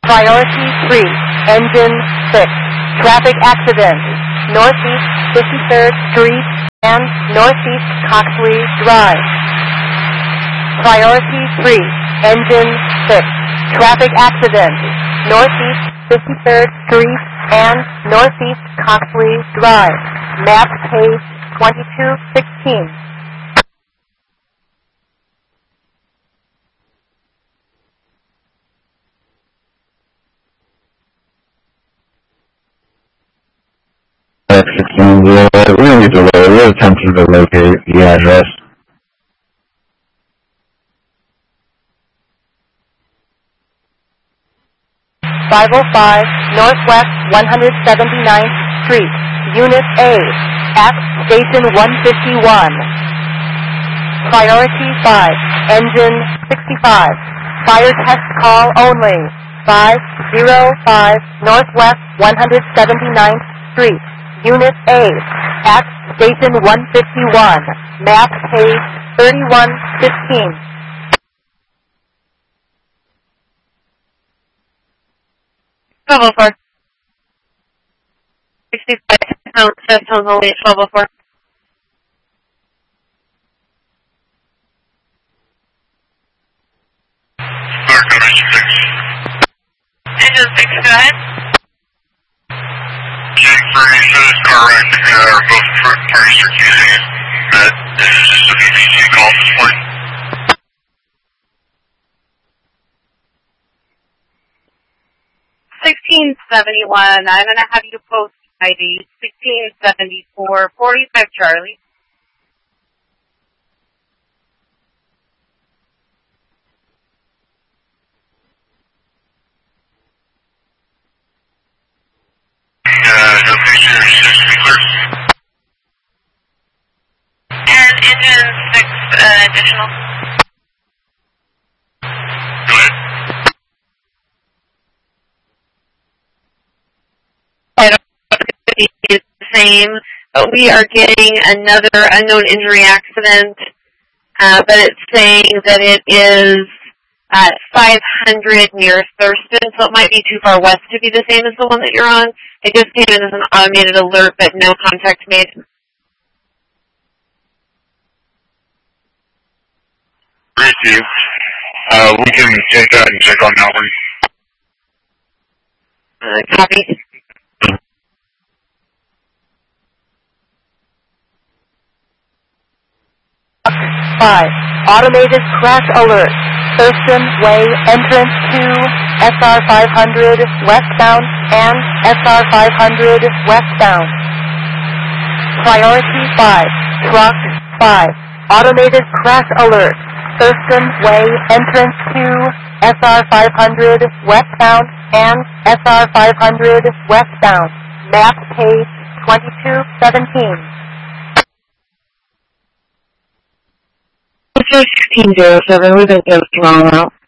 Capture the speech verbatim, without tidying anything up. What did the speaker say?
Priority three, engine six, traffic accident, northeast fifty-third Street and northeast Coxley Drive. Priority three, engine six, traffic accident, northeast fifty-third Street and northeast Coxley Drive. Map page twenty-two sixteen. sixteen zero, we don't need to load, we're attempting to locate the address. five oh five Northwest one hundred seventy-ninth Street, Unit A, at Station one fifty-one. Priority five, engine sixty-five, fire test call only, five oh five Northwest one hundred seventy-ninth Street, Unit A, at Station one fifty-one, map page thirty-one fifteen. twelve oh four. sixty-five pounds, fifth pounds only, twelve oh four. Engine six, go ahead. Jake Fernie says correct. Uh, both parties are using it. That is just a B B C call at this point. sixteen seventy-one, I'm going to have you post I D sixteen seventy-four, forty-five Charlie. Uh, location six to be clear. And engine six uh, additional. Go ahead. I don't know if it's the same, but we are getting another unknown injury accident, uh, but it's saying that it is at five hundred near Thurston, so it might be too far west to be the same as the one that you're on. It just came in as an automated alert, but no contact made. Great, Steve. Uh, we can take that and check on that one. Uh, copy. five, automated crash alert, Thurston Way entrance to S R five hundred westbound and S R five hundred westbound. Priority five, truck five, automated crash alert, Thurston Way entrance to S R five hundred westbound and S R five hundred westbound. Map page twenty-two seventeen. sixteen oh seven, we've been just wrong out.